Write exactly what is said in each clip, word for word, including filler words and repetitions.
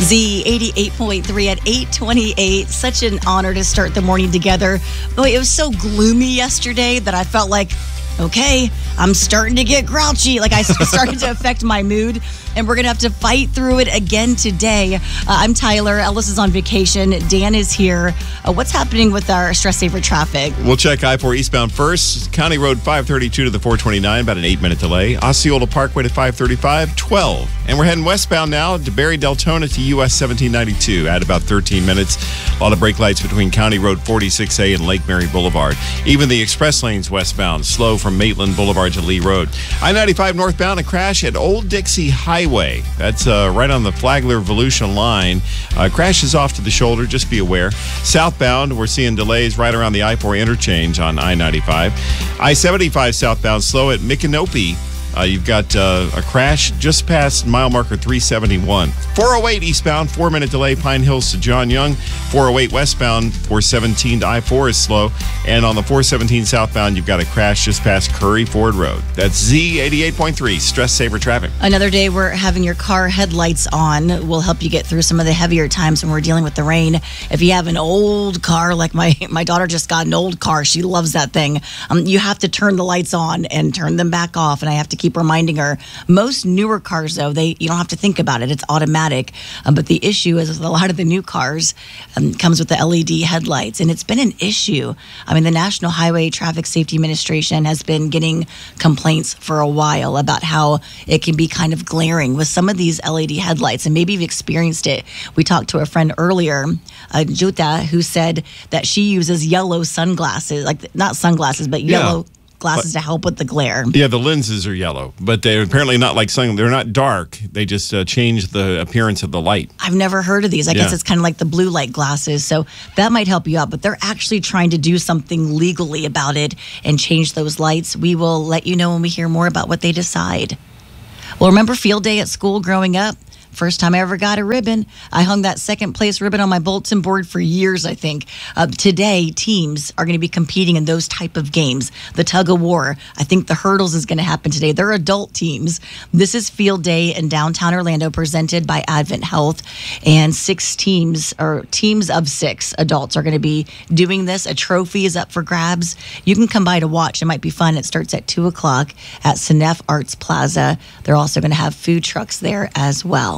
Z eighty-eight point three at eight twenty-eight. Such an honor to start the morning together. Boy, it was so gloomy yesterday that I felt like, okay, I'm starting to get grouchy. Like I started to affect my mood, and we're going to have to fight through it again today. Uh, I'm Tyler. Ellis is on vacation. Dan is here. Uh, what's happening with our stress saver traffic? We'll check I four eastbound first. County Road five thirty-two to the four twenty-nine, about an eight-minute delay. Osceola Parkway to five thirty-five, twelve. And we're heading westbound now to Barry Deltona to U S seventeen ninety-two at about thirteen minutes. A lot of brake lights between County Road forty-six A and Lake Mary Boulevard. Even the express lanes westbound, slow from Maitland Boulevard to Lee Road. I ninety-five northbound, a crash at Old Dixie Highway. That's uh, right on the Flagler-Volusia line. Uh, crash is off to the shoulder, just be aware. Southbound, we're seeing delays right around the I four interchange on I ninety-five. I seventy-five southbound, slow at Micanopy. Uh, you've got uh, a crash just past mile marker three seventy-one. four oh eight eastbound, four-minute delay, Pine Hills to John Young. four oh eight westbound, four seventeen to I four is slow. And on the four seventeen southbound, you've got a crash just past Curry Ford Road. That's Z eighty-eight point three, Stress Saver Traffic. Another day where having your car headlights on will help you get through some of the heavier times when we're dealing with the rain. If you have an old car, like my, my daughter just got an old car, she loves that thing. Um, you have to turn the lights on and turn them back off, and I have to keep reminding her. Most newer cars, though, they you don't have to think about it. It's automatic. Um, but the issue is with a lot of the new cars um, comes with the L E D headlights, and it's been an issue. I mean, the National Highway Traffic Safety Administration has been getting complaints for a while about how it can be kind of glaring with some of these L E D headlights, and maybe you've experienced it. We talked to a friend earlier, uh, Juta, who said that she uses yellow sunglasses, like not sunglasses, but yellow Yeah. glasses to help with the glare. Yeah, the lenses are yellow, but they're apparently not like sun. They're not dark. They just uh, change the appearance of the light. I've never heard of these. I Yeah. guess it's kind of like the blue light glasses. So that might help you out. But they're actually trying to do something legally about it and change those lights. We will let you know when we hear more about what they decide. Well, remember field day at school growing up? First time I ever got a ribbon. I hung that second place ribbon on my bulletin board for years, I think. Uh, today, teams are going to be competing in those type of games. The tug of war. I think the hurdles is going to happen today. They're adult teams. This is Field Day in downtown Orlando presented by Advent Health. And six teams, or teams of six adults are going to be doing this. A trophy is up for grabs. You can come by to watch. It might be fun. It starts at two o'clock at Senef Arts Plaza. They're also going to have food trucks there as well.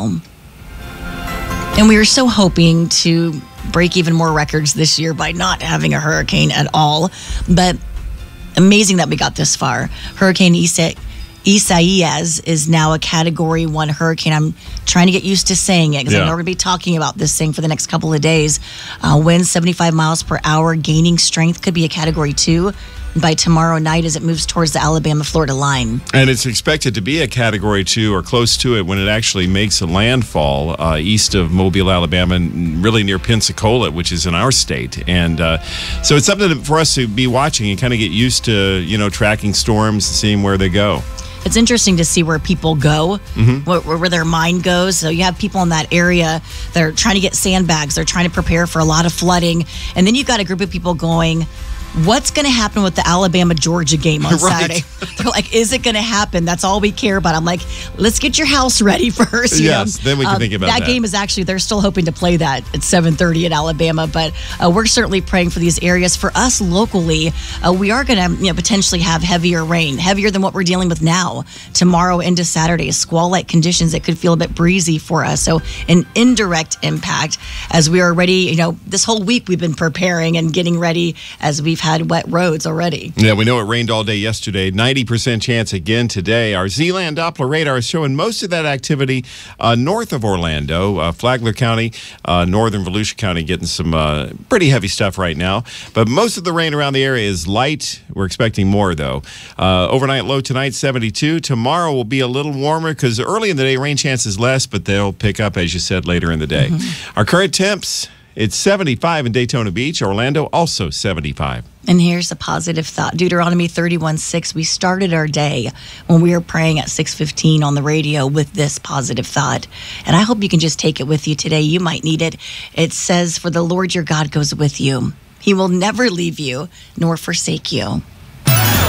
And we were so hoping to break even more records this year by not having a hurricane at all. But amazing that we got this far. Hurricane Isa- Isaias is now a Category one hurricane. I'm trying to get used to saying it because Yeah. I know we're going to be talking about this thing for the next couple of days. Uh, winds seventy-five miles per hour, gaining strength, could be a Category two by tomorrow night as it moves towards the Alabama-Florida line. And it's expected to be a Category two or close to it when it actually makes a landfall uh, east of Mobile, Alabama, and really near Pensacola, which is in our state. And uh, so it's something for us to be watching and kind of get used to, you know, tracking storms and seeing where they go. It's interesting to see where people go, Mm-hmm. where, where their mind goes. So you have people in that area that are trying to get sandbags. They're trying to prepare for a lot of flooding. And then you've got a group of people going, what's going to happen with the Alabama-Georgia game on Right. Saturday? They're like, is it going to happen? That's all we care about. I'm like, let's get your house ready first. you Yes, know? then we can Um, think about that. that. game is actually, they're still hoping to play that at seven thirty in Alabama. But uh, we're certainly praying for these areas. For us locally, uh, we are going to you know, potentially have heavier rain, heavier than what we're dealing with now. Tomorrow into Saturday, squall-like conditions that could feel a bit breezy for us. So an indirect impact as we are ready. You know, this whole week we've been preparing and getting ready as we've had wet roads already. Yeah, we know it rained all day yesterday. ninety percent chance again today. Our Z-Land Doppler radar is showing most of that activity uh, north of Orlando, uh, Flagler County, uh, northern Volusia County getting some uh, pretty heavy stuff right now. But most of the rain around the area is light. We're expecting more, though. Uh, overnight low tonight, seventy-two. Tomorrow will be a little warmer because early in the day, rain chance is less, but they'll pick up, as you said, later in the day. Mm-hmm. Our current temps, it's seventy-five in Daytona Beach. Orlando, also seventy-five. And here's a positive thought. Deuteronomy thirty-one six, we started our day when we were praying at six fifteen on the radio with this positive thought. And I hope you can just take it with you today. You might need it. It says, for the Lord your God goes with you. He will never leave you nor forsake you.